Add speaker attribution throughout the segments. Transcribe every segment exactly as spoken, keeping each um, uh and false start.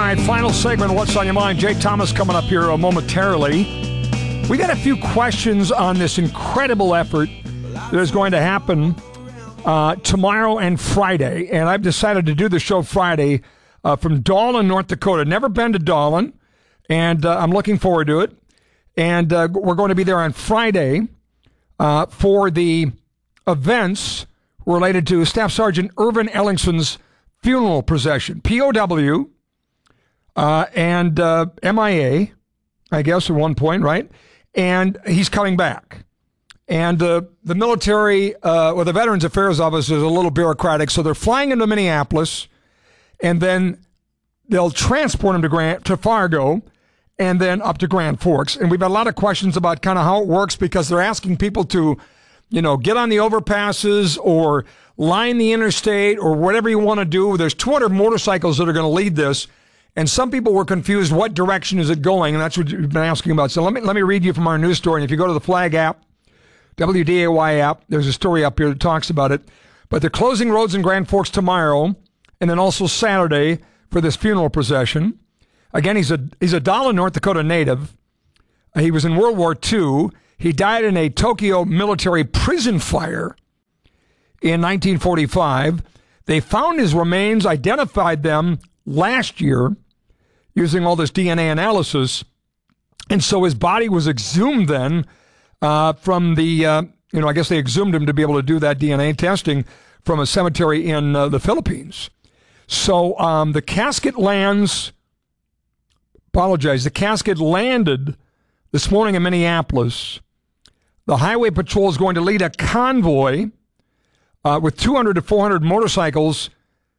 Speaker 1: right, final segment, What's on Your Mind? Jay Thomas coming up here momentarily. We got a few questions on this incredible effort that is going to happen uh, tomorrow and Friday. And I've decided to do the show Friday uh, from Dahlin, North Dakota. Never been to Dahlin, and uh, I'm looking forward to it. And uh, we're going to be there on Friday uh, for the events related to Staff Sergeant Irvin Ellingson's funeral procession. P O W uh, and uh, M I A, I guess, at one point, right? And he's coming back. And uh, the military, uh, well, the Veterans Affairs Office is a little bureaucratic, so they're flying into Minneapolis, and then they'll transport him to Grand, to Fargo, and then up to Grand Forks. And we've had a lot of questions about kind of how it works, because they're asking people to, you know, get on the overpasses or line the interstate or whatever you want to do. There's two hundred motorcycles that are going to lead this, and some people were confused, what direction is it going? And that's what you've been asking about. So let me let me read you from our news story. And if you go to the Flag app, W D A Y app, there's a story up here that talks about it. But they're closing roads in Grand Forks tomorrow, and then also Saturday for this funeral procession. Again, he's a he's a Dahlin, North Dakota native. He was in World War Two. He died in a Tokyo military prison fire in nineteen forty-five. They found his remains, identified them last year using all this D N A analysis. And so his body was exhumed then uh, from the, uh, you know, I guess they exhumed him to be able to do that D N A testing from a cemetery in uh, the Philippines. So um, the casket lands, apologize, the casket landed this morning in Minneapolis. The Highway Patrol is going to lead a convoy uh, with two hundred to four hundred motorcycles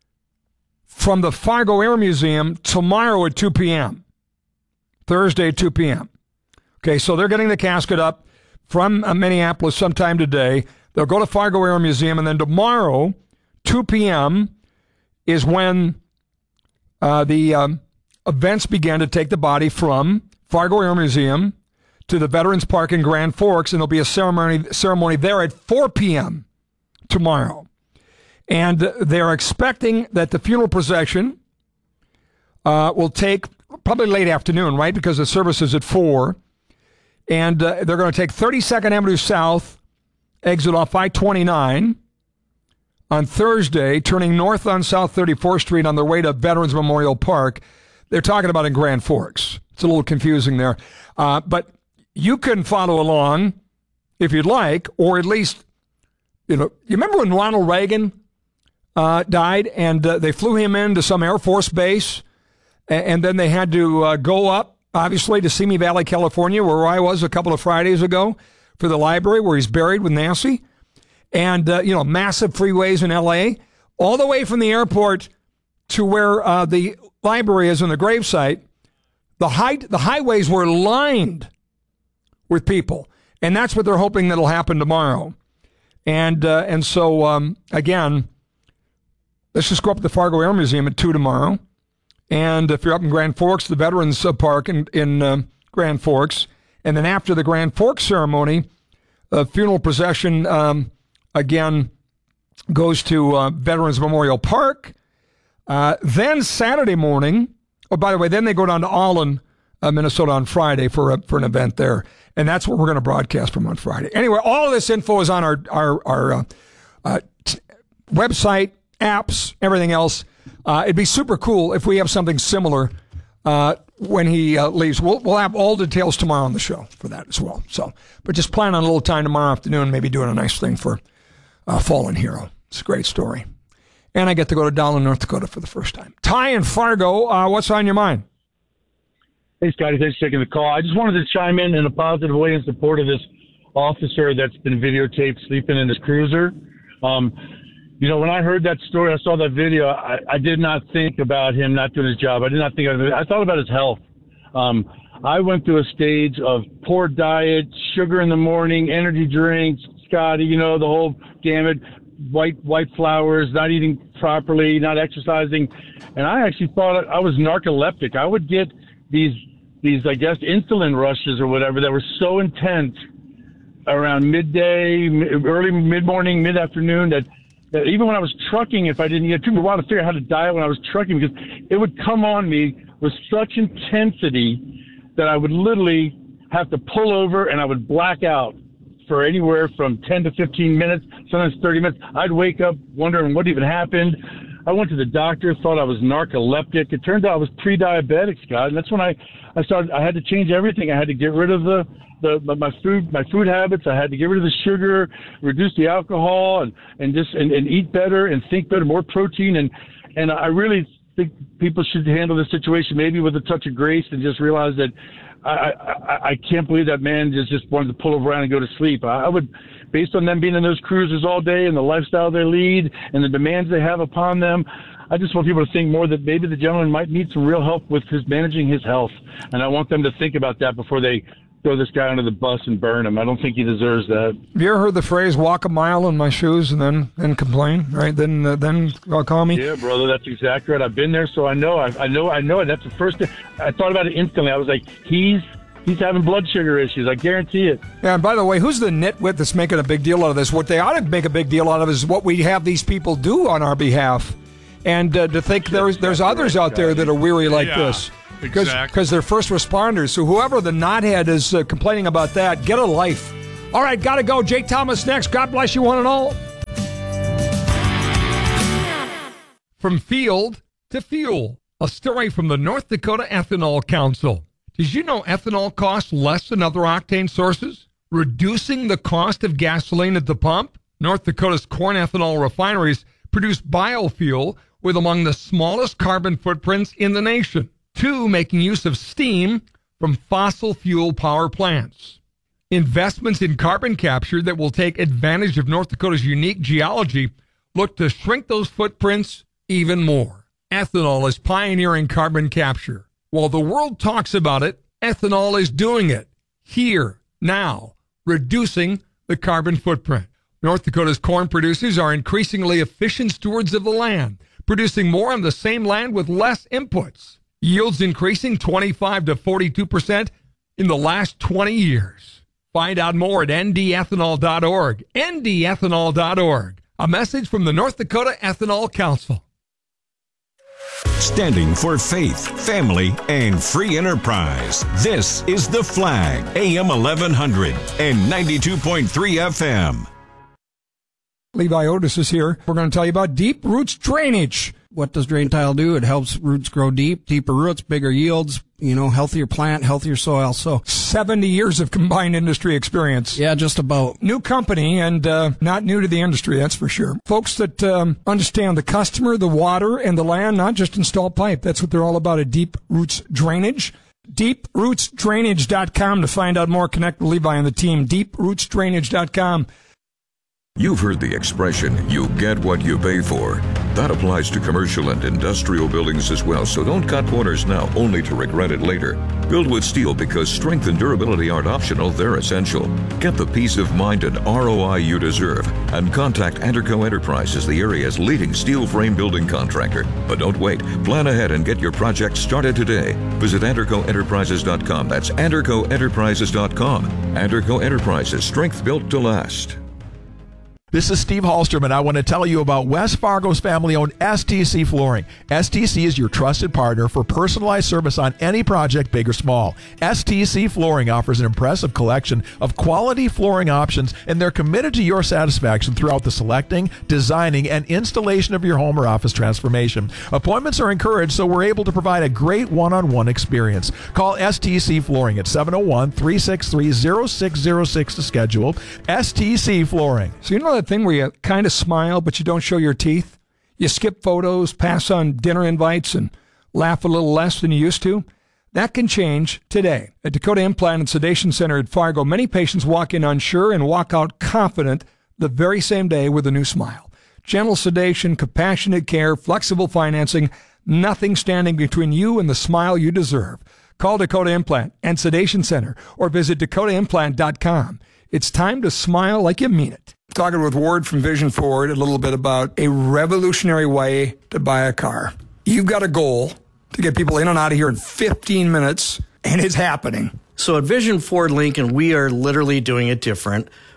Speaker 1: from the Fargo Air Museum tomorrow at two p.m., Thursday at two p.m. Okay, so they're getting the casket up from uh, Minneapolis sometime today. They'll go to Fargo Air Museum, and then tomorrow, two p.m., is when uh, the um, events begin to take the body from Fargo Air Museum to the Veterans Park in Grand Forks, and there'll be a ceremony ceremony there at four p.m. tomorrow. And they're expecting that the funeral procession uh, will take probably late afternoon, right, because the service is at four. And uh, they're going to take thirty-second Avenue South, exit off I twenty-nine on Thursday, turning north on South thirty-fourth Street on their way to Veterans Memorial Park. They're talking about in Grand Forks. It's a little confusing there. Uh, but you can follow along if you'd like, or at least, you know, you remember when Ronald Reagan uh, died and uh, they flew him into some Air Force base, and, and then they had to uh, go up, obviously, to Simi Valley, California, where I was a couple of Fridays ago for the library where he's buried with Nancy. And, uh, you know, massive freeways in L A, all the way from the airport to where uh, the library is in the gravesite. The height, the highways were lined with people, and that's what they're hoping that'll happen tomorrow. And uh, and so um, again, let's just go up to the Fargo Air Museum at two tomorrow. And if you're up in Grand Forks, the Veterans Park in in uh, Grand Forks, and then after the Grand Forks ceremony, a funeral procession um, again goes to uh, Veterans Memorial Park. Uh, then Saturday morning. Oh, by the way, then they go down to Allen, uh, Minnesota on Friday for a, for an event there. And that's what we're going to broadcast from on Friday. Anyway, all of this info is on our, our, our uh, uh, t- website, apps, everything else. Uh, it'd be super cool if we have something similar uh, when he uh, leaves. We'll, we'll have all details tomorrow on the show for that as well. So, but just plan on a little time tomorrow afternoon, maybe doing a nice thing for uh, Fallen Hero. It's a great story. And I get to go to Dahlin, North Dakota for the first time. Ty in Fargo, uh, what's on your mind?
Speaker 2: Hey, Scotty, thanks for taking the call. I just wanted to chime in in a positive way in support of this officer that's been videotaped sleeping in his cruiser. Um, you know, when I heard that story, I saw that video, I, I did not think about him not doing his job. I did not think of it. I thought about his health. Um, I went through a stage of poor diet, sugar in the morning, energy drinks, Scotty, you know, the whole gamut. White white flowers, not eating properly, not exercising, and I actually thought I was narcoleptic. I would get these these I guess insulin rushes or whatever that were so intense around midday, early mid morning, mid afternoon that, that even when I was trucking, if I didn't, it took me a while to figure out how to diet when I was trucking because it would come on me with such intensity that I would literally have to pull over and I would black out for anywhere from ten to fifteen minutes, sometimes thirty minutes. I'd wake up wondering what even happened. I went to the doctor, thought I was narcoleptic. It turned out I was pre-diabetic, Scott, and that's when I, I started. I had to change everything. I had to get rid of the, the my food my food habits. I had to get rid of the sugar, reduce the alcohol, and and just and, and eat better and think better, more protein, and and I really think people should handle this situation maybe with a touch of grace and just realize that I I, I can't believe that man just just wanted to pull over around and go to sleep. I, I would. Based on them being in those cruisers all day and the lifestyle they lead and the demands they have upon them, I just want people to think more that maybe the gentleman might need some real help with his managing his health. And I want them to think about that before they throw this guy under the bus and burn him. I don't think he deserves that.
Speaker 1: Have you ever heard the phrase, walk a mile in my shoes and then, then complain, right? Then uh, then uh, call me?
Speaker 2: Yeah, brother, that's exactly right. I've been there, so I know. I, I know. I know it. That's the first thing. I thought about it instantly. I was like, he's... He's having blood sugar issues. I guarantee it.
Speaker 1: Yeah, and by the way, who's the nitwit that's making a big deal out of this? What they ought to make a big deal out of is what we have these people do on our behalf. And uh, to think there's there's others out there that are weary like
Speaker 3: yeah,
Speaker 1: this. Because
Speaker 3: exactly.
Speaker 1: they're first responders. So whoever the knothead is uh, complaining about that, get a life. All right, got to go. Jake Thomas next. God bless you one and all. From field to fuel, a story from the North Dakota Ethanol Council. Did you know ethanol costs less than other octane sources, reducing the cost of gasoline at the pump? North Dakota's corn ethanol refineries produce biofuel with among the smallest carbon footprints in the nation, two making use of steam from fossil fuel power plants. Investments in carbon capture that will take advantage of North Dakota's unique geology look to shrink those footprints even more. Ethanol is pioneering carbon capture. While the world talks about it, ethanol is doing it here, now, reducing the carbon footprint. North Dakota's corn producers are increasingly efficient stewards of the land, producing more on the same land with less inputs. Yields increasing twenty-five to forty-two percent in the last twenty years. Find out more at N D ethanol dot org. N D ethanol dot org. A message from the North Dakota Ethanol Council.
Speaker 4: Standing for faith, family, and free enterprise. This is The Flag, A M eleven hundred and ninety-two point three F M.
Speaker 1: Levi Otis is here. We're going to tell you about Deep Roots Drainage.
Speaker 5: What does Drain Tile do? It helps roots grow deep, deeper roots, bigger yields, you know, healthier plant, healthier soil. So
Speaker 1: seventy years of combined industry experience.
Speaker 5: Yeah, just about.
Speaker 1: New company and uh, not new to the industry, that's for sure. Folks that um, understand the customer, the water, and the land, not just install pipe. That's what they're all about at Deep Roots Drainage. deep roots drainage dot com to find out more. Connect with Levi and the team. deep roots drainage dot com.
Speaker 6: You've heard the expression, you get what you pay for. That applies to commercial and industrial buildings as well, so don't cut corners now, only to regret it later. Build with steel because strength and durability aren't optional, they're essential. Get the peace of mind and R O I you deserve, and contact Anderco Enterprises, the area's leading steel frame building contractor. But don't wait. Plan ahead and get your project started today. Visit Anderco Enterprises dot com. That's Anderco Enterprises dot com. Anderco Enterprises, strength built to last.
Speaker 3: This is Steve Hallstrom, and I want to tell you about West Fargo's family-owned S T C Flooring. S T C is your trusted partner for personalized service on any project, big or small. S T C Flooring offers an impressive collection of quality flooring options, and they're committed to your satisfaction throughout the selecting, designing, and installation of your home or office transformation. Appointments are encouraged, so we're able to provide a great one-on-one experience. Call S T C Flooring at seven oh one, three six three, oh six oh six to schedule. S T C Flooring.
Speaker 1: So you know that thing where you kind of smile, but you don't show your teeth? You skip photos, pass on dinner invites, and laugh a little less than you used to? That can change today. At Dakota Implant and Sedation Center at Fargo, many patients walk in unsure and walk out confident the very same day with a new smile. Gentle sedation, compassionate care, flexible financing, nothing standing between you and the smile you deserve. Call Dakota Implant and Sedation Center or visit dakota implant dot com. It's time to smile like you mean it. Talking with Ward from Vision Ford a little bit about a revolutionary way to buy a car. You've got a goal to get people in and out of here in fifteen minutes, and it's happening.
Speaker 7: So at Vision Ford Lincoln, we are literally doing it different.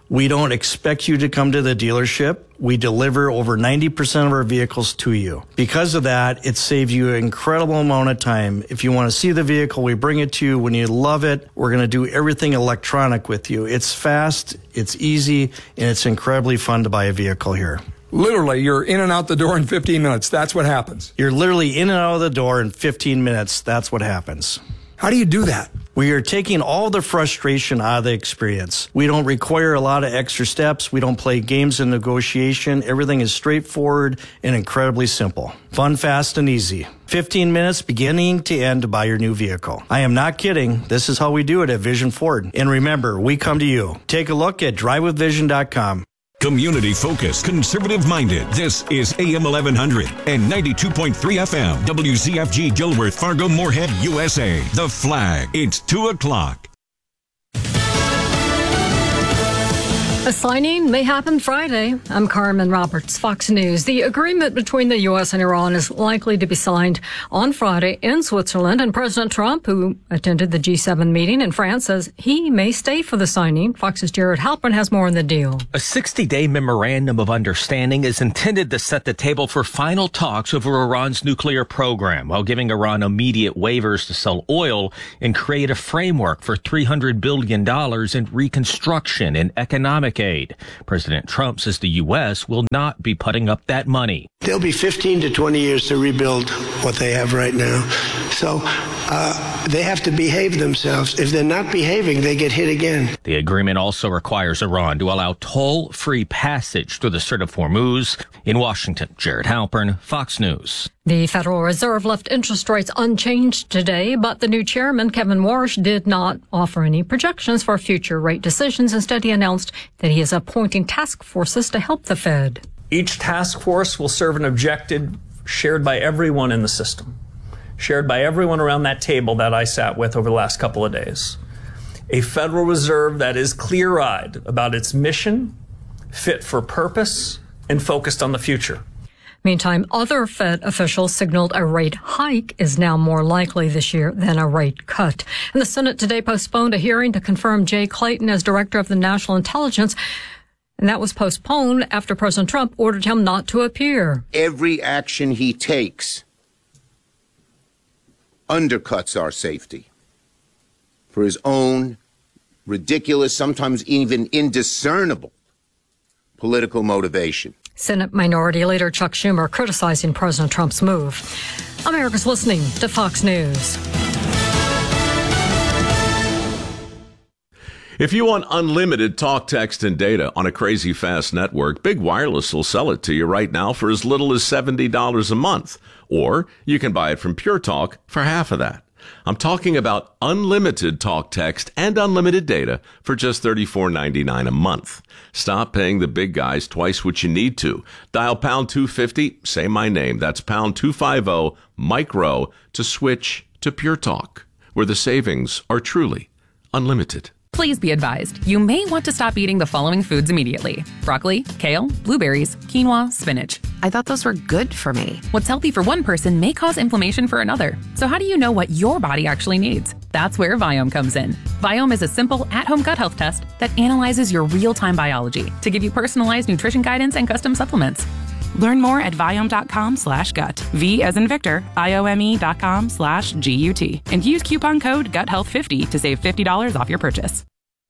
Speaker 7: We don't expect you to come to the dealership. We deliver over ninety percent of our vehicles to you. Because of that, it saves you an incredible amount of time. If you want to see the vehicle, we bring it to you. When you love it, we're going to do everything electronic with you. It's fast, it's easy, and it's incredibly fun to buy a vehicle here.
Speaker 1: Literally, you're in and out the door in fifteen minutes. That's what happens.
Speaker 7: You're literally in and out of the door in fifteen minutes. That's what happens.
Speaker 1: How do you do that?
Speaker 7: We are taking all the frustration out of the experience. We don't require a lot of extra steps. We don't play games in negotiation. Everything is straightforward and incredibly simple. Fun, fast, and easy. fifteen minutes beginning to end to buy your new vehicle. I am not kidding. This is how we do it at Vision Ford. And remember, we come to you. Take a look at drive with vision dot com.
Speaker 4: Community focused, conservative minded. This is A M eleven hundred and ninety-two point three F M. W Z F G Gilworth, Fargo, Moorhead, U S A. The Flag. It's two o'clock.
Speaker 8: A signing may happen Friday. I'm Carmen Roberts, Fox News. The agreement between the U S and Iran is likely to be signed on Friday in Switzerland, and President Trump, who attended the G seven meeting in France, says he may stay for the signing. Fox's Jared Halpern has more on the deal.
Speaker 9: A sixty-day memorandum of understanding is intended to set the table for final talks over Iran's nuclear program, while giving Iran immediate waivers to sell oil and create a framework for three hundred billion dollars in reconstruction and economic aid. President Trump says the U S will not be putting up that money.
Speaker 10: There'll be fifteen to twenty years to rebuild what they have right now. So uh, they have to behave themselves. If they're not behaving, they get hit again.
Speaker 9: The agreement also requires Iran to allow toll-free passage through the Strait of Hormuz. In Washington, Jared Halpern, Fox News.
Speaker 8: The Federal Reserve left interest rates unchanged today, but the new chairman, Kevin Warsh, did not offer any projections for future rate decisions. Instead, he announced that he is appointing task forces to help the Fed.
Speaker 11: Each task force will serve an objective shared by everyone in the system, shared by everyone around that table that I sat with over the last couple of days. A Federal Reserve that is clear-eyed about its mission, fit for purpose, and focused on the future.
Speaker 8: Meantime, other Fed officials signaled a rate hike is now more likely this year than a rate cut. And the Senate today postponed a hearing to confirm Jay Clayton as director of the National Intelligence. And that was postponed after President Trump ordered him not to appear.
Speaker 12: Every action he takes undercuts our safety for his own ridiculous, sometimes even indiscernible political motivation.
Speaker 8: Senate Minority Leader Chuck Schumer criticizing President Trump's move. America's listening to Fox News.
Speaker 13: If you want unlimited talk, text, and data on a crazy fast network, Big Wireless will sell it to you right now for as little as seventy dollars a month. Or you can buy it from Pure Talk for half of that. I'm talking about unlimited talk, text, and unlimited data for just thirty-four ninety-nine a month. Stop paying the big guys twice what you need to. Dial pound two fifty, say my name. That's pound two fifty, micro, to switch to Pure Talk, where the savings are truly unlimited.
Speaker 14: Please be advised, you may want to stop eating the following foods immediately. Broccoli, kale, blueberries, quinoa, spinach.
Speaker 15: I thought those were good for me.
Speaker 14: What's healthy for one person may cause inflammation for another. So how do you know what your body actually needs? That's where Viome comes in. Viome is a simple at-home gut health test that analyzes your real-time biology to give you personalized nutrition guidance and custom supplements.
Speaker 16: Learn more at Viome.com slash gut. V as in Victor, I-O-M-E dot com slash G-U-T. And use coupon code gut health fifty to save fifty dollars off your purchase.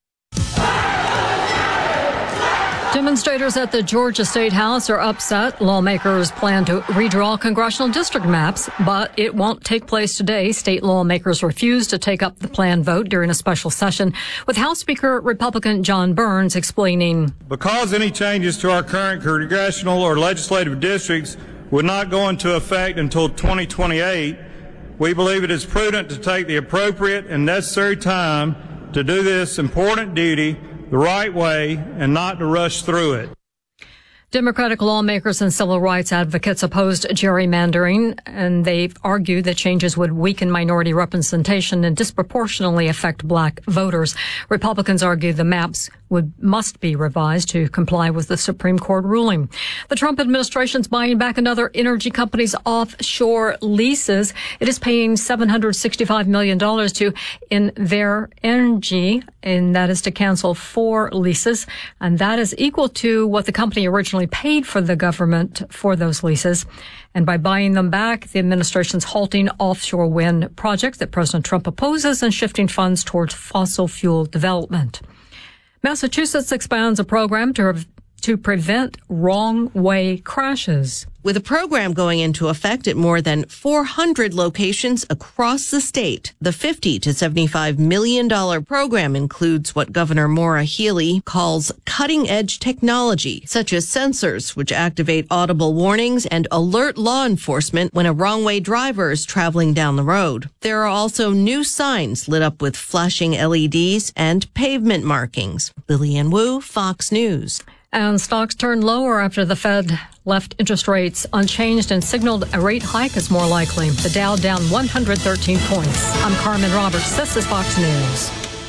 Speaker 8: Demonstrators at the Georgia State House are upset. Lawmakers plan to redraw congressional district maps, but it won't take place today. State lawmakers refuse to take up the planned vote during a special session, with House Speaker Republican John Burns explaining.
Speaker 17: Because any changes to our current congressional or legislative districts would not go into effect until twenty twenty-eight, we believe it is prudent to take the appropriate and necessary time to do this important duty the right way and not to rush through it.
Speaker 8: Democratic lawmakers and civil rights advocates opposed gerrymandering, and they've argued that changes would weaken minority representation and disproportionately affect black voters. Republicans argue the maps would must be revised to comply with the Supreme Court ruling. The Trump administration's buying back another energy company's offshore leases. It is paying seven hundred sixty-five million dollars to Inver Energy, and that is to cancel four leases, and that is equal to what the company originally paid for the government for those leases. And by buying them back, the administration's halting offshore wind projects that President Trump opposes and shifting funds towards fossil fuel development. Massachusetts expands a program to to prevent wrong-way crashes.
Speaker 18: With a program going into effect at more than four hundred locations across the state, the fifty to seventy-five million dollars program includes what Governor Maura Healey calls cutting-edge technology, such as sensors, which activate audible warnings and alert law enforcement when a wrong-way driver is traveling down the road. There are also new signs lit up with flashing L E Ds and pavement markings. Lillian Wu, Fox News.
Speaker 8: And stocks turned lower after the Fed left interest rates unchanged and signaled a rate hike is more likely. The Dow down one hundred thirteen points. I'm Carmen Roberts. This is Fox News.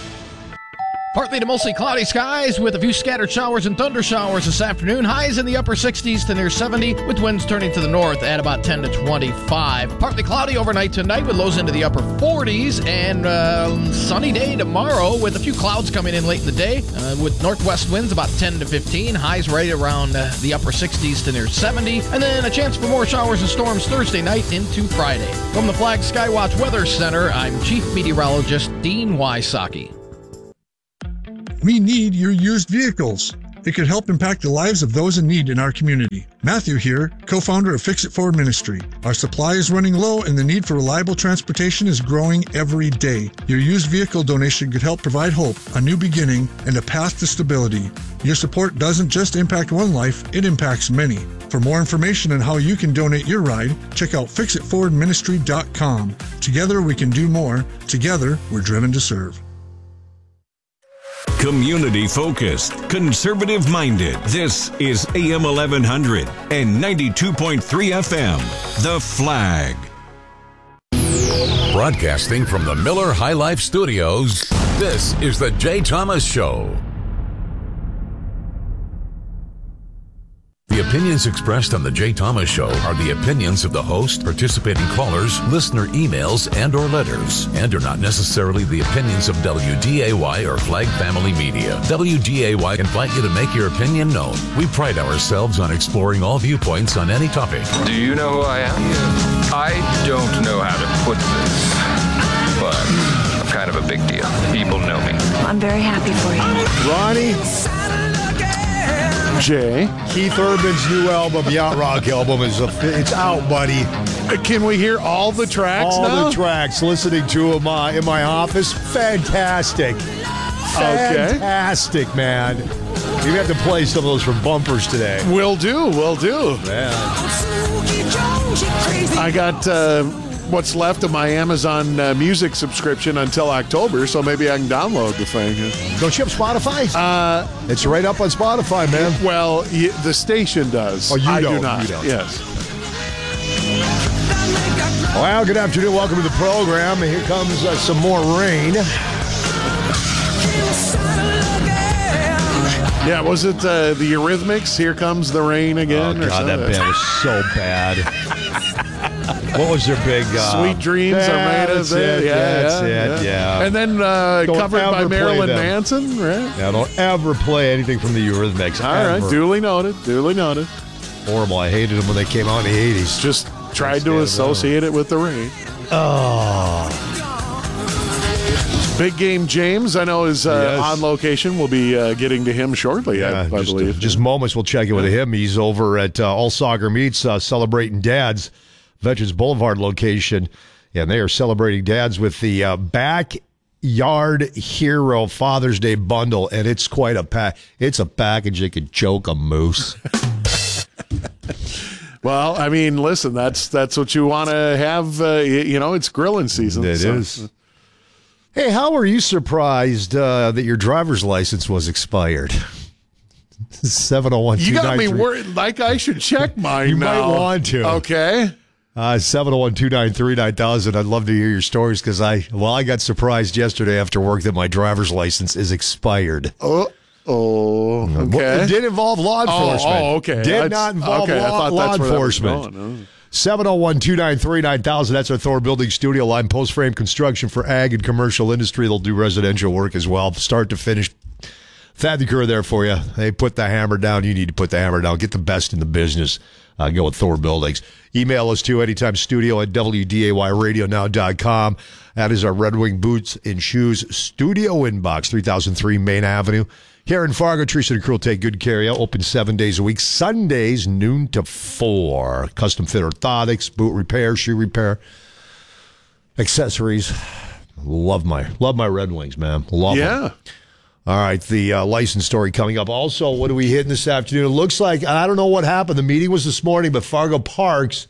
Speaker 19: Partly to mostly cloudy skies with a few scattered showers and thunder showers this afternoon. Highs in the upper sixties to near seventy, with winds turning to the north at about ten to twenty-five. Partly cloudy overnight tonight with lows into the upper forties, and uh, sunny day tomorrow with a few clouds coming in late in the day uh, with northwest winds about ten to fifteen. Highs right around uh, the upper sixties to near seventy, and then a chance for more showers and storms Thursday night into Friday. From the Flag Skywatch Weather Center, I'm Chief Meteorologist Dean Wysocki.
Speaker 20: We need your used vehicles. It could help impact the lives of those in need in our community. Matthew here, co-founder of Fix It Ford Ministry. Our supply is running low and the need for reliable transportation is growing every day. Your used vehicle donation could help provide hope, a new beginning, and a path to stability. Your support doesn't just impact one life, it impacts many. For more information on how you can donate your ride, check out fix it ford ministry dot com. Together we can do more. Together we're driven to serve.
Speaker 4: Community focused, conservative minded. This is A M eleven hundred and ninety-two point three F M. The Flag.
Speaker 21: Broadcasting from the Miller High Life Studios, this is The Jay Thomas Show. The opinions expressed on The Jay Thomas Show are the opinions of the host, participating callers, listener emails, and or letters, and are not necessarily the opinions of W D A Y or Flag Family Media. W D A Y invite you to make your opinion known. We pride ourselves on exploring all viewpoints on any topic.
Speaker 22: Do you know who I am? I don't know how to put this, but I'm kind of a big deal. People know me.
Speaker 23: I'm very happy for you.
Speaker 24: Ronnie. Jay.
Speaker 25: Keith Urban's new album, Yacht Rock album, is a, it's out, buddy.
Speaker 24: Can we hear all the tracks
Speaker 25: all
Speaker 24: now?
Speaker 25: the tracks. Listening to them uh, in my office. Fantastic. Fantastic, okay. Man. You have to play some of those from bumpers today.
Speaker 24: Will do. Will do.
Speaker 25: Man.
Speaker 24: I got... Uh, what's left of my Amazon uh, Music subscription until October, so maybe I can download the thing.
Speaker 25: Don't you have Spotify?
Speaker 24: Uh,
Speaker 25: it's right up on Spotify, man.
Speaker 24: Well, y- the station does.
Speaker 25: Oh, you
Speaker 24: I
Speaker 25: don't.
Speaker 24: do not.
Speaker 25: You don't.
Speaker 24: Yes.
Speaker 25: Well, good afternoon. Welcome to the program. Here comes uh, some more rain.
Speaker 24: Yeah, was it uh, the Eurythmics? Here Comes the Rain Again?
Speaker 25: Oh,
Speaker 24: or
Speaker 25: God, that band is so bad. What was their big... Uh,
Speaker 24: Sweet Dreams
Speaker 25: yeah,
Speaker 24: Are Made of
Speaker 25: it.
Speaker 24: Yeah,
Speaker 25: That's
Speaker 24: yeah,
Speaker 25: it, yeah.
Speaker 24: yeah. And then uh, covered by Marilyn
Speaker 25: them.
Speaker 24: Manson, right?
Speaker 25: Yeah, don't ever play anything from the Eurythmics.
Speaker 24: All
Speaker 25: ever.
Speaker 24: right, duly noted, duly noted.
Speaker 25: Horrible. I hated them when they came out in the eighties.
Speaker 24: Just tried to associate it with the rain.
Speaker 25: Oh.
Speaker 24: Big Game James, I know, is uh,
Speaker 25: yes.
Speaker 24: on location. We'll be uh, getting to him shortly,
Speaker 25: yeah,
Speaker 24: I, I
Speaker 25: just,
Speaker 24: believe.
Speaker 25: Uh, just moments, we'll check in with him. He's over at uh, All Soccer Meets, uh, celebrating dads, Veterans Boulevard location. Yeah, and they are celebrating dads with the uh, Backyard Hero Father's Day bundle, and it's quite a pack. It's a package that could choke a moose.
Speaker 24: Well, I mean, listen, that's that's what you want to have. Uh, you know, it's grilling season.
Speaker 25: It
Speaker 24: so.
Speaker 25: is. Hey, how were you surprised uh, that your driver's license was expired? seven oh one two nine three.
Speaker 24: You got me worried. Like I should check mine
Speaker 25: You
Speaker 24: now.
Speaker 25: might want to.
Speaker 24: Okay.
Speaker 25: Uh, seven oh one two nine three nine thousand. I'd love to hear your stories because I, well, I got surprised yesterday after work that my driver's license is expired.
Speaker 24: Oh, oh, okay.
Speaker 25: It did involve law enforcement.
Speaker 24: Oh, oh okay.
Speaker 25: Did
Speaker 24: that's,
Speaker 25: not involve
Speaker 24: okay,
Speaker 25: law, law enforcement.
Speaker 24: No.
Speaker 25: seven oh one two nine three nine thousand. That's our Thor Building Studio line. Post frame construction for ag and commercial industry. They'll do residential work as well, start to finish. Thad the Crew there for you. They put the hammer down. You need to put the hammer down. Get the best in the business. Uh, go with Thor Buildings. Email us too anytime studio at W D A Y radio now dot com. That is our Red Wing Boots and Shoes studio inbox, three thousand three Main Avenue. Here in Fargo, Teresa and the crew will take good care of you. Open seven days a week. Sundays, noon to four. Custom fit orthotics, boot repair, shoe repair, accessories. Love my love my Red Wings, man. Love
Speaker 24: yeah.
Speaker 25: them. All right, the uh, license story coming up. Also, what are we hitting this afternoon? It looks like, I don't know what happened. The meeting was this morning, but Fargo Parks,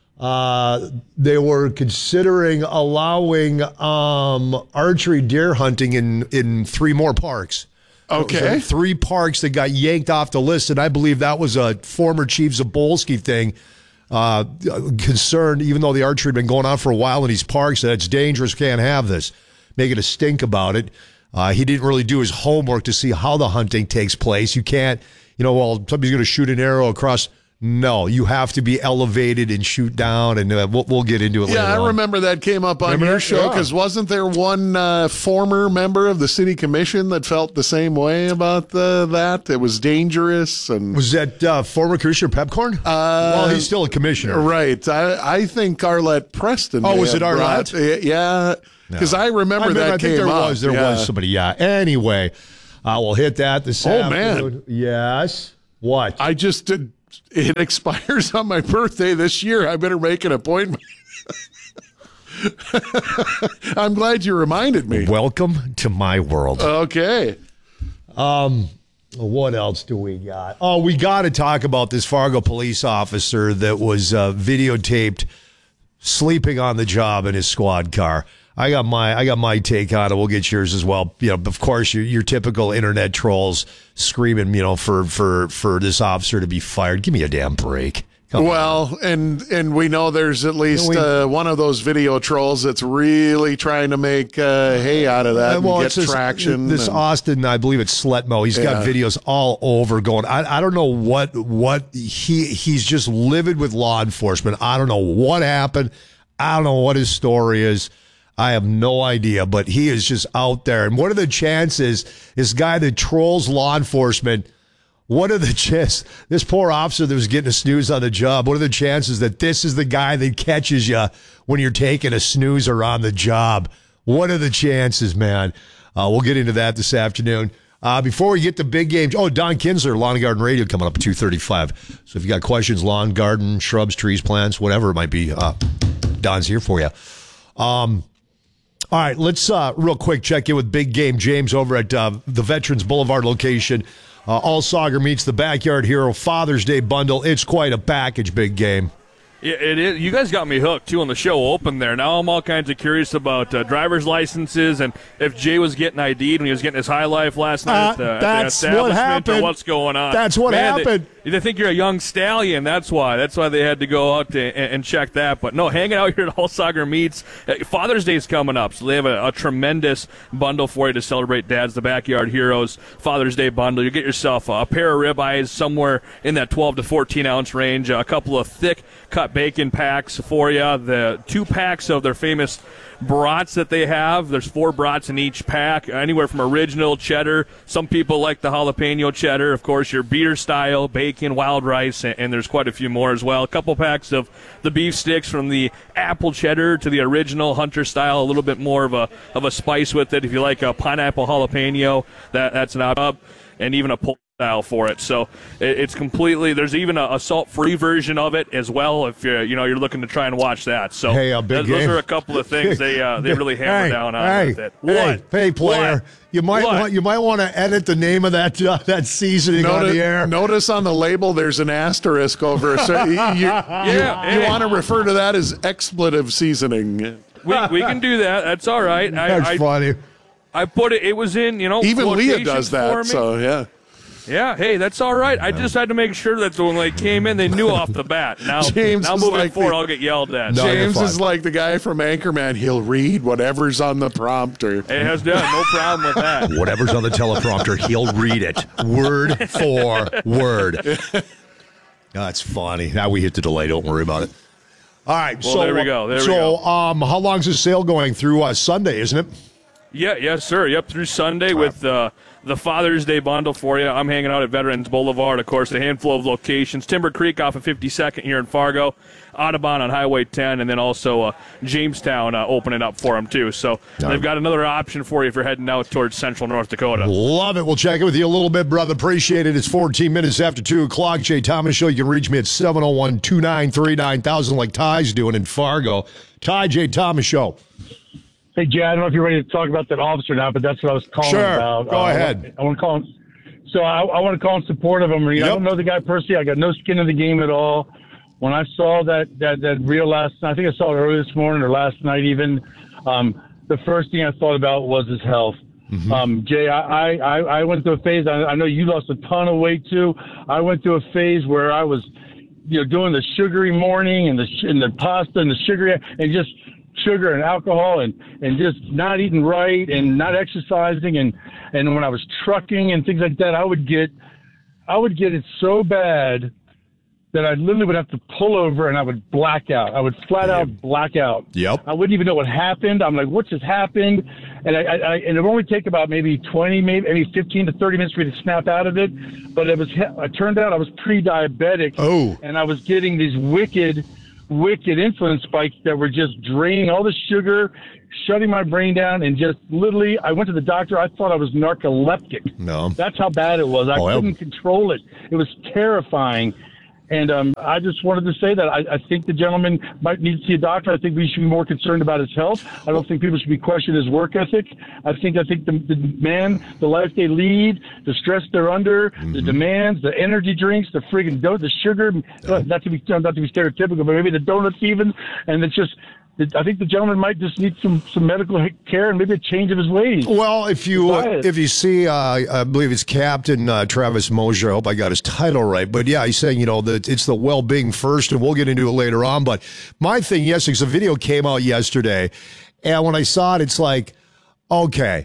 Speaker 25: uh, they were considering allowing um, archery deer hunting in, in three more parks.
Speaker 24: Okay.
Speaker 25: Three parks that got yanked off the list, and I believe that was a former Chief Zabolski thing. Uh, concerned, even though the archery had been going on for a while in these parks, that it's dangerous, can't have this. Making a stink about it. Uh, he didn't really do his homework to see how the hunting takes place. You can't, you know, well, somebody's going to shoot an arrow across. No, you have to be elevated and shoot down, and uh, we'll, we'll get into it
Speaker 24: yeah,
Speaker 25: later
Speaker 24: I
Speaker 25: on.
Speaker 24: remember that came up on
Speaker 25: Remember
Speaker 24: your
Speaker 25: that?
Speaker 24: show, because
Speaker 25: Yeah.
Speaker 24: wasn't there one uh, former member of the city commission that felt the same way about the, that? It was dangerous. And
Speaker 25: Was that uh, former Commissioner Pepcorn? Uh, well, he's still a commissioner.
Speaker 24: Right. I, I think Arlette Preston.
Speaker 25: Oh,
Speaker 24: may
Speaker 25: was it
Speaker 24: have
Speaker 25: Arlette?
Speaker 24: brought- Yeah, because
Speaker 25: No.
Speaker 24: I remember
Speaker 25: I
Speaker 24: that
Speaker 25: I think
Speaker 24: came
Speaker 25: there
Speaker 24: up.
Speaker 25: was there
Speaker 24: yeah.
Speaker 25: was somebody. Yeah. Anyway, uh, we'll hit that this
Speaker 24: Oh,
Speaker 25: afternoon.
Speaker 24: man.
Speaker 25: Yes. What?
Speaker 24: I just did. It expires on my birthday this year. I better make an appointment. I'm glad you reminded me.
Speaker 25: Welcome to my world.
Speaker 24: Okay.
Speaker 25: Um, what else do we got? Oh, we got to talk about this Fargo police officer that was uh, videotaped sleeping on the job in his squad car. I got my I got my take on it. We'll get yours as well. You know, of course, your your typical internet trolls screaming, you know, for for for this officer to be fired. Give me a damn break. Come
Speaker 24: well,
Speaker 25: on.
Speaker 24: and and we know there's at least
Speaker 25: we,
Speaker 24: uh, one of those video trolls that's really trying to make uh, hay out of that
Speaker 25: Uh, well,
Speaker 24: and
Speaker 25: it's
Speaker 24: get
Speaker 25: this,
Speaker 24: traction.
Speaker 25: This
Speaker 24: and,
Speaker 25: Austin, I believe it's Sletmo. He's got
Speaker 24: Yeah.
Speaker 25: videos all over going. I, I don't know what what he he's just livid with law enforcement. I don't know what happened. I don't know what his story is. I have no idea, but he is just out there. And what are the chances this guy that trolls law enforcement? What are the chances? This poor officer that was getting a snooze on the job. What are the chances that this is the guy that catches you when you're taking a snoozer on the job? What are the chances, man? Uh, we'll get into that this afternoon. Uh, before we get to big games, oh, Don Kinsler, Lawn and Garden Radio, coming up at two thirty-five. So if you got questions, lawn, garden, shrubs, trees, plants, whatever it might be, uh, Don's here for you. Um, all right, let's uh, real quick check in with Big Game James over at uh, the Veterans Boulevard location. Uh, All Sauger meets the Backyard Hero Father's Day bundle. It's quite a package, Big Game.
Speaker 1: Yeah, it is. You guys got me hooked, too, on the show open there. Now I'm all kinds of curious about uh, driver's licenses and if Jay was getting I D'd when he was getting his high life last night.
Speaker 25: Uh,
Speaker 1: Uh,
Speaker 25: that's
Speaker 1: at the
Speaker 25: what
Speaker 1: establishment,
Speaker 25: happened.
Speaker 1: Or what's going on?
Speaker 25: That's what
Speaker 1: Man,
Speaker 25: happened.
Speaker 1: They, they think you're a young stallion. That's why. That's why they had to go out to, and, and check that. But no, hanging out here at All Sauger Meats. Uh, Father's Day is coming up, so they have a, a tremendous bundle for you to celebrate Dads, the Backyard Heroes Father's Day bundle. You get yourself a pair of ribeyes somewhere in that twelve to fourteen ounce range, a couple of thick cut bacon packs for you, the two packs of their famous brats that they have. There's four brats in each pack, anywhere from original cheddar. Some people like the jalapeno cheddar. Of course, your beer style, bacon, wild rice, and, and there's quite a few more as well. A couple packs of the beef sticks, from the apple cheddar to the original hunter style, a little bit more of a of a spice with it. If you like a pineapple jalapeno, that that's an option, and even a pulled style for it. So it, it's completely, there's even a, a salt-free version of it as well if you're, you know, you're looking to try and watch that. So
Speaker 25: Hey, uh, big
Speaker 1: th- those
Speaker 25: game.
Speaker 1: are a couple of things they uh, they really hammer
Speaker 25: Hey,
Speaker 1: down on
Speaker 25: hey,
Speaker 1: with it.
Speaker 25: Hey,
Speaker 1: What?
Speaker 25: hey, player,
Speaker 1: What?
Speaker 25: you might
Speaker 1: What?
Speaker 25: want you might want to edit the name of that uh, that seasoning on
Speaker 24: Notice,
Speaker 25: the air.
Speaker 24: notice on the label there's an asterisk over it. So you, you,
Speaker 1: Yeah,
Speaker 24: you,
Speaker 1: hey.
Speaker 24: want to refer to that as expletive seasoning.
Speaker 1: We, we can do that. That's all right. I,
Speaker 25: That's
Speaker 1: I,
Speaker 25: funny.
Speaker 1: I put it, it was in, you know,
Speaker 24: Even Leah
Speaker 1: quotations
Speaker 24: does
Speaker 1: for
Speaker 24: that,
Speaker 1: me.
Speaker 24: so yeah.
Speaker 1: Yeah, hey, that's all right. I just had to make sure that when they came in, they knew off the bat. Now,
Speaker 24: James
Speaker 1: now
Speaker 24: is
Speaker 1: moving
Speaker 24: like
Speaker 1: forward,
Speaker 24: the-
Speaker 1: I'll get yelled at.
Speaker 24: No, James is like the guy from Anchorman. He'll read whatever's on the prompter.
Speaker 1: Hey, has done no problem with that.
Speaker 25: Whatever's on the teleprompter, he'll read it word for word. That's funny. Now we hit the delay. Don't worry about it. All right.
Speaker 1: Well,
Speaker 25: so
Speaker 1: there we go. There we
Speaker 25: so,
Speaker 1: go.
Speaker 25: um, how long's the sale going through uh, Sunday? Isn't it?
Speaker 1: Yeah, yes, sir. Yep, through Sunday with uh, the Father's Day bundle for you. I'm hanging out at Veterans Boulevard, of course, a handful of locations. Timber Creek off of fifty-second here in Fargo, Audubon on Highway ten, and then also uh, Jamestown uh, opening up for them, too. So they've got another option for you if you're heading out towards central North Dakota.
Speaker 25: Love it. We'll check in with you a little bit, brother. Appreciate it. It's fourteen minutes after two o'clock. Jay Thomas Show. You can reach me at seven oh one, two nine three, nine thousand like Ty's doing in Fargo. Ty, Jay Thomas Show.
Speaker 2: Hey, Jay, I don't know if you're ready to talk about that officer now, but that's what I was calling
Speaker 25: Sure.
Speaker 2: about.
Speaker 25: Go
Speaker 2: uh,
Speaker 25: ahead.
Speaker 2: I want to call him. So I, I want to call in support of him. You know, I don't know the guy personally. I got no skin in the game at all. When I saw that that that reel last night, I think I saw it early this morning or last night even, um, the first thing I thought about was his health.
Speaker 25: Mm-hmm.
Speaker 2: Um, Jay, I, I, I went through a phase. I, I know you lost a ton of weight too. I went through a phase where I was, you know, doing the sugary morning and the and the pasta and the sugar and just sugar and alcohol and, and just not eating right and not exercising. And, and when I was trucking and things like that, I would get, I would get it so bad that I literally would have to pull over and I would black out. I would flat out black out.
Speaker 25: Yep.
Speaker 2: I wouldn't even know what happened. I'm like, what just happened? And I, I, and it would only take about maybe twenty, maybe, maybe fifteen to thirty minutes for me to snap out of it. But it was, it turned out I was pre-diabetic.
Speaker 25: Oh.
Speaker 2: And I was getting these wicked, wicked insulin spikes that were just draining all the sugar, shutting my brain down, and just literally, I went to the doctor. I thought I was narcoleptic.
Speaker 25: No.
Speaker 2: That's how bad it was. I
Speaker 25: Oh, yeah.
Speaker 2: couldn't control it. It was terrifying. And um, I just wanted to say that I, I think the gentleman might need to see a doctor. I think we should be more concerned about his health. I don't think people should be questioning his work ethic. I think I think the, the man, the life they lead, the stress they're under,
Speaker 25: Mm-hmm.
Speaker 2: the demands, the energy drinks, the friggin' donuts, the sugar, not to be not to be stereotypical, but maybe the donuts even, and it's just. I think the gentleman might just need some, some medical care and maybe a change of his ways.
Speaker 25: Well, if you uh, if you see, uh, I believe it's Captain uh, Travis Mosier. I hope I got his title right. But yeah, he's saying, you know, that it's the well-being first, and we'll get into it later on. But my thing, yes, because the video came out yesterday, and when I saw it, it's like, okay,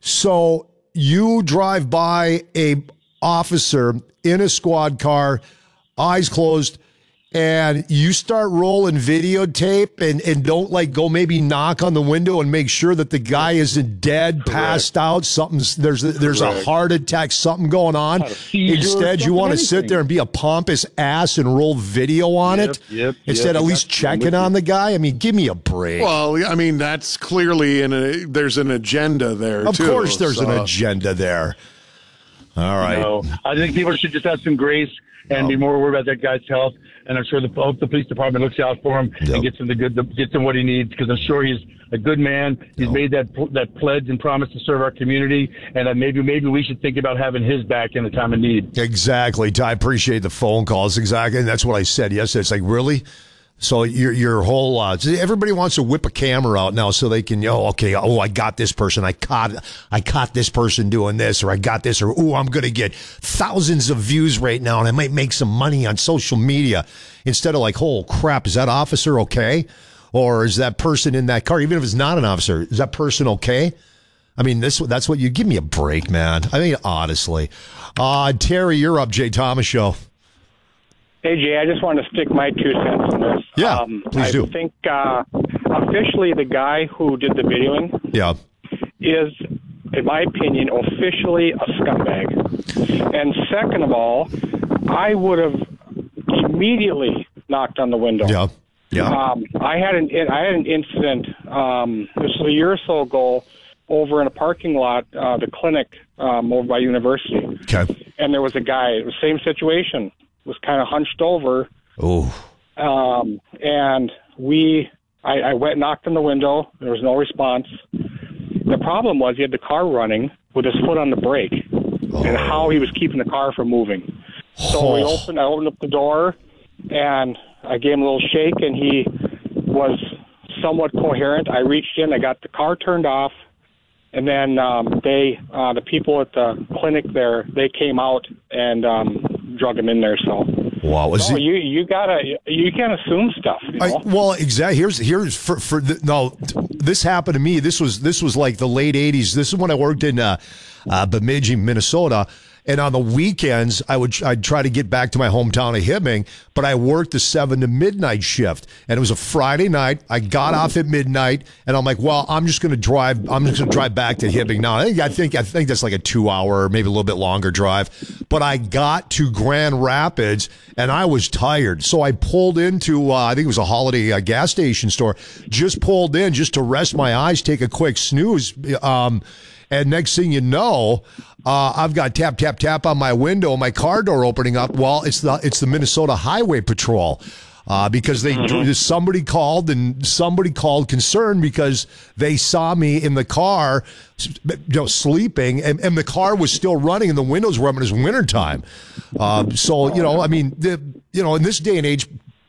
Speaker 25: so you drive by a officer in a squad car, eyes closed, and you start rolling videotape and, and don't like go maybe knock on the window and make sure that the guy isn't dead, Correct. passed out, something's there's a, there's Correct. a heart attack, something going on. Instead, you want to sit there and be a pompous ass and roll video on
Speaker 24: Yep,
Speaker 25: it
Speaker 24: yep,
Speaker 25: instead
Speaker 24: yep,
Speaker 25: at least checking on the guy. I mean, give me a break.
Speaker 24: Well, I mean, that's clearly in a, there's an agenda there,
Speaker 25: of
Speaker 24: too.
Speaker 25: Of course there's
Speaker 24: so.
Speaker 25: an agenda there. All right.
Speaker 2: No, I think people should just have some grace and no. be more worried about that guy's health. And I'm sure the, the police department looks out for him yep. and gets him the good, the, gets him what he needs, because I'm sure he's a good man. He's no. made that that pledge and promise to serve our community, and uh, maybe maybe we should think about having his back in the time of need.
Speaker 25: Exactly. I appreciate the phone calls. Exactly, and that's what I said yesterday. It's like, really? So your your whole uh, everybody wants to whip a camera out now so they can, oh, okay, oh, I got this person, I caught I caught this person doing this, or I got this, or oh, I'm gonna get thousands of views right now, and I might make some money on social media. Instead of like, oh crap, is that officer okay, or is that person in that car, even if it's not an officer, is that person okay? I mean, this that's what you give me a break, man. I mean, honestly, uh, Terry, you're up. Jay Thomas Show.
Speaker 3: Hey, Jay, I just wanted to stick my two cents in this.
Speaker 25: Yeah,
Speaker 3: um,
Speaker 25: please
Speaker 3: I
Speaker 25: do.
Speaker 3: I think uh, officially the guy who did the videoing
Speaker 25: yeah.
Speaker 3: is, in my opinion, officially a scumbag. And second of all, I would have immediately knocked on the window.
Speaker 25: Yeah, yeah.
Speaker 3: Um, I had an I had an incident. Um, this was a year or so ago over in a parking lot, uh, the clinic um, over by University.
Speaker 25: Okay.
Speaker 3: And there was a guy. It was the same situation. Was kind of hunched over.
Speaker 25: Oh.
Speaker 3: Um, and we, I, I went and knocked on the window. There was no response. The problem was he had the car running with his foot on the brake, oh. and how he was keeping the car from moving. So oh. we opened. I opened up the door, and I gave him a little shake, and he was somewhat coherent. I reached in. I got the car turned off, And then um, they, uh, the people at the clinic there, they came out and um, drug him in there. So,
Speaker 25: wow, was
Speaker 3: so
Speaker 25: it?
Speaker 3: you you gotta you can't assume stuff. You know?
Speaker 25: I, well, exactly. Here's here's for for the, no. This happened to me. This was this was like the late eighties. This is when I worked in uh, uh, Bemidji, Minnesota. And on the weekends, I would I'd try to get back to my hometown of Hibbing, but I worked the seven to midnight shift, and it was a Friday night. I got off at midnight, and I'm like, well, I'm just going to drive. I'm just going to drive back to Hibbing now. I think I think I think that's like a two-hour, maybe a little bit longer drive. But I got to Grand Rapids, and I was tired, so I pulled into uh, I think it was a Holiday uh, gas station store. Just pulled in just to rest my eyes, take a quick snooze. Um, And next thing you know, uh, I've got tap, tap, tap on my window, my car door opening up. Well, it's the it's the Minnesota Highway Patrol uh, because they mm-hmm. somebody called and somebody called concern because they saw me in the car, you know, sleeping, and, and the car was still running and the windows were up. And it was wintertime. Um, so, you know, I mean, the, you know, in this day and age,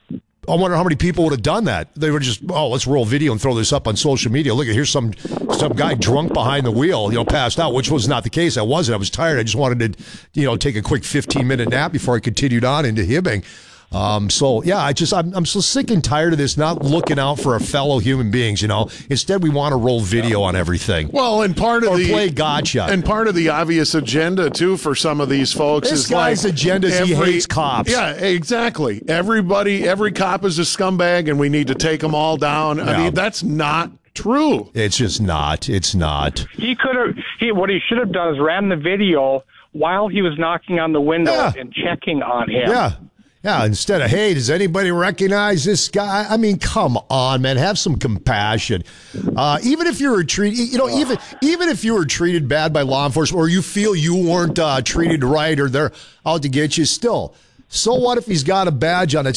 Speaker 25: I wonder how many people would have done that. They were just, oh, let's roll video and throw this up on social media. Look, here's some some guy drunk behind the wheel, you know, passed out, which was not the case. I wasn't. I was tired. I just wanted to, you know, take a quick fifteen-minute nap before I continued on into Hibbing. Um, so, yeah, I just, I'm, I'm so sick and tired of this, not looking out for our fellow human beings, you know. Instead, we want to roll video on everything.
Speaker 24: Well, and part of
Speaker 25: or
Speaker 24: the
Speaker 25: play gotcha.
Speaker 24: And part of the obvious agenda, too, for some of these folks
Speaker 25: this
Speaker 24: is
Speaker 25: guy's
Speaker 24: like
Speaker 25: agenda is he hates cops.
Speaker 24: Yeah, exactly. Everybody, every cop is a scumbag, and we need to take them all down. I
Speaker 25: Yeah.
Speaker 24: mean, that's not true.
Speaker 25: It's just not. It's not.
Speaker 3: He could have. He what he should have done is ran the video while he was knocking on the window
Speaker 25: Yeah.
Speaker 3: and checking on him.
Speaker 25: Yeah. Yeah, instead of, hey, does anybody recognize this guy? I mean, come on, man. Have some compassion. Uh, even if you were treated, you know, even even if you were treated bad by law enforcement or you feel you weren't uh, treated right or they're out to get you, still, so what if he's got a badge on it